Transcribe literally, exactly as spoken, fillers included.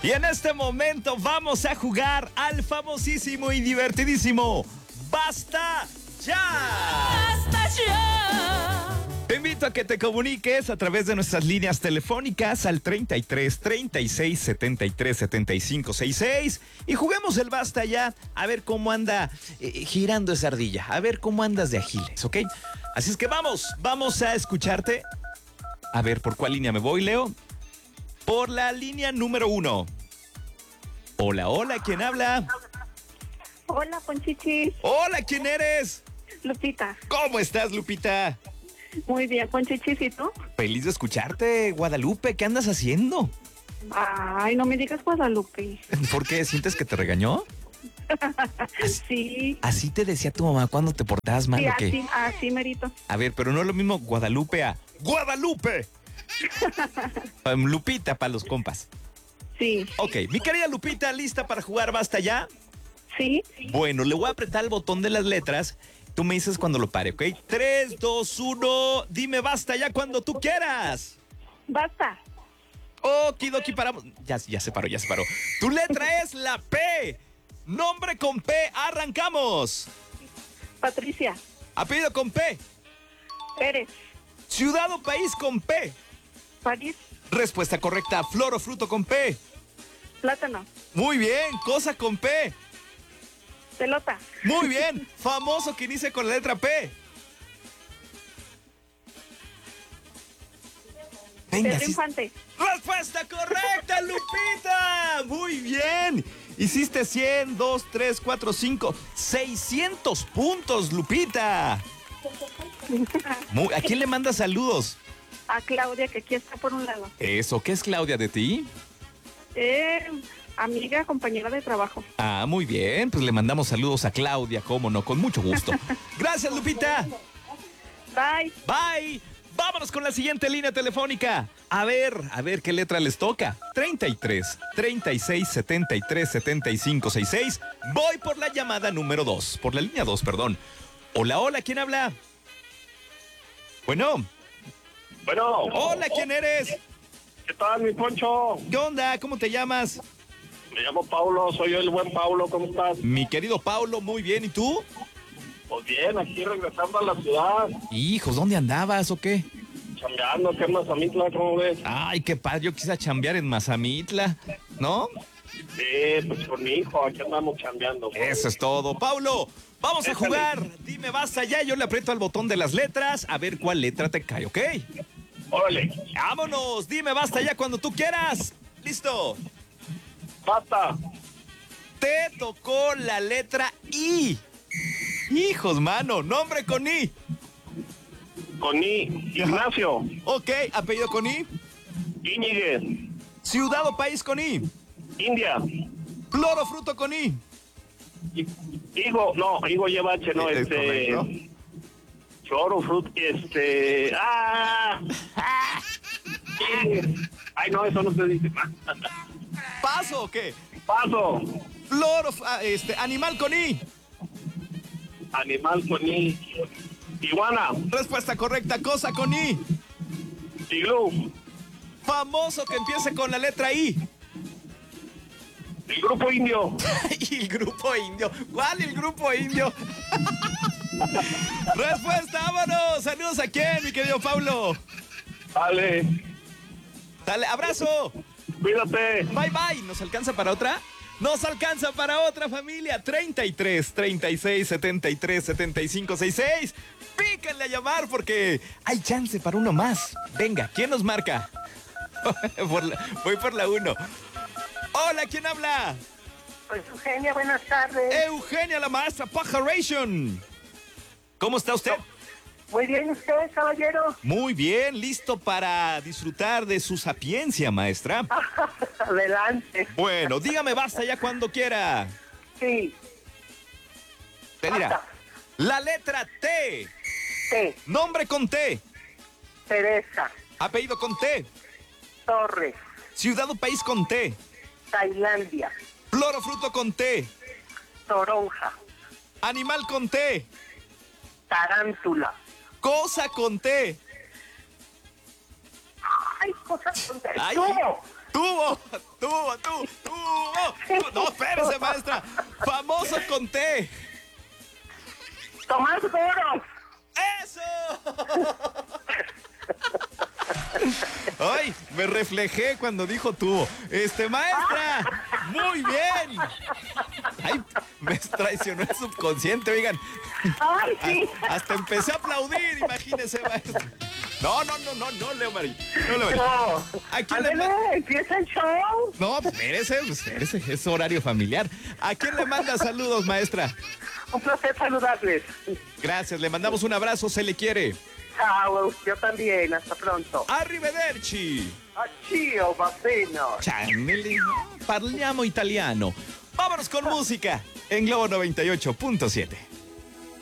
Y en este momento vamos a jugar al famosísimo y divertidísimo ¡Basta ya! ¡Basta ya! Te invito a que te comuniques a través de nuestras líneas telefónicas al treinta y tres, treinta y seis, setenta y tres, setenta y cinco, sesenta y seis y juguemos el Basta ya a ver cómo anda eh, girando esa ardilla, a ver cómo andas de agiles, ¿ok? Así es que vamos, vamos a escucharte. A ver, ¿por cuál línea me voy, Leo? Por la línea número uno. Hola, hola, ¿quién habla? Hola, Ponchichis. Hola, ¿quién eres? Lupita. ¿Cómo estás, Lupita? Muy bien, Ponchichis, ¿y tú? Feliz de escucharte, Guadalupe. ¿Qué andas haciendo? Ay, no me digas Guadalupe. ¿Por qué? ¿Sientes que te regañó? Sí. Así te decía tu mamá cuando te portabas mal, Sí, ¿o qué? así, así, merito. A ver, pero no es lo mismo Guadalupe a ¡Guadalupe! Um, Lupita para los compas. Sí. Ok, mi querida Lupita, ¿lista para jugar Basta ya? Sí. Bueno, le voy a apretar el botón de las letras. Tú me dices cuando lo pare, ¿ok? tres, dos, uno, dime Basta ya cuando tú quieras. Basta. Okidoki, paramos. Ya, ya se paró, ya se paró. Tu letra es la P. Nombre con P, arrancamos. Patricia. Apellido con P. Pérez. Ciudad o país con P. París. Respuesta correcta, flor o fruto con P. Plátano. Muy bien, cosa con P. Pelota. Muy bien, famoso que inicia con la letra P. Venga, Pedro sí. Infante. Respuesta correcta, Lupita. Muy bien. Hiciste cien, dos, tres, cuatro, cinco, seiscientos puntos, Lupita. Muy- ¿A quién le mandas saludos? A Claudia, que aquí está por un lado. Eso, ¿qué es Claudia de ti? Eh, amiga, compañera de trabajo. Ah, muy bien, pues le mandamos saludos a Claudia, cómo no, con mucho gusto. Gracias, Lupita. Bye. Bye. Vámonos con la siguiente línea telefónica. A ver, a ver qué letra les toca. treinta y tres, treinta y seis, setenta y tres, setenta y cinco, sesenta y seis. Voy por la llamada número dos, por la línea dos, perdón. Hola, hola, ¿quién habla? Bueno. Bueno. Hola, ¿quién eres? ¿Qué tal, mi Poncho? ¿Qué onda? ¿Cómo te llamas? Me llamo Paulo, soy yo el buen Paulo, ¿cómo estás? Mi querido Paulo, muy bien. ¿Y tú? Pues bien, aquí regresando a la ciudad, Hijos, ¿dónde andabas o qué? chambeando, ¿qué más, Amitla, cómo ves? Ay, qué padre, yo quise chambear en Mazamitla, ¿no? Sí, pues con mi hijo, aquí andamos chambeando. Eso es todo. Paulo, vamos a jugar. Dime Basta ya, yo le aprieto al botón de las letras, a ver cuál letra te cae, ¿ok? Órale, Vámonos, dime Basta ya cuando tú quieras. Listo. basta. Te tocó la letra I. Hijos, mano, nombre con I. Con I, Ignacio, Ok, apellido con I. Íñiguez, Ciudad o país con I. India, Flor o fruto con I. I- Higo, no, Higo lleva H, no, Es este... correcto. Choro, fruit, este... ¡Ah! Ay, no, eso no se dice. ¿Paso o qué? Paso. Flor o f- ah, este, animal con I. Animal con I. Iguana. Respuesta correcta, cosa con I. Iglú. Famoso que empiece con la letra I. El grupo indio. Y el grupo indio. ¿Cuál el grupo indio? Respuesta, vámonos. Saludos a quién, mi querido Pablo. Vale. Dale, abrazo. Cuídate. Bye, bye. ¿Nos alcanza para otra? Nos alcanza para otra, familia. treinta y tres, treinta y seis, setenta y tres, setenta y cinco, sesenta y seis. Píquenle a llamar porque hay chance para uno más. Venga, ¿quién nos marca? Por la- voy por la uno. Hola, ¿quién habla? Pues Eugenia, buenas tardes. Eugenia, la maestra Pajaration. ¿Cómo está usted? Muy bien, ¿usted, caballero? Muy bien, listo para disfrutar de su sapiencia, maestra. Adelante. Bueno, dígame Basta ya cuando quiera. Sí. Te dirá. Basta. La letra T. T. Nombre con T. Teresa. Apellido con T. Torres. Ciudad o país con T. Tailandia. Flor o fruto con T. Toronja. Animal con T. Tarántula. Cosa con T. Ay, cosas con Ay. tubo. Tuvo, tuvo, tuvo, tuvo. No, espérese, maestra. Famoso con T. Tomás Boros. ¡Eso! Ay, me reflejé cuando dijo tuvo. Este, maestra, muy bien. Ay, me traicionó el subconsciente, oigan. Ay, sí. Hasta empecé a aplaudir, imagínese, maestra. No, no, no, no, no, Leo Marín. No, Leo Marín. No. ¿A quién le Ándale, ma- empieza el show. No, pues, espérese, pues, espérese, es horario familiar. ¿A quién le manda saludos, maestra? Un placer saludarles. Gracias, le mandamos un abrazo, se le quiere. Ciao, yo también. Hasta pronto. Arrivederci. Achio, bambino. Ciao, parliamo italiano. Vámonos con música en Globo noventa y ocho punto siete.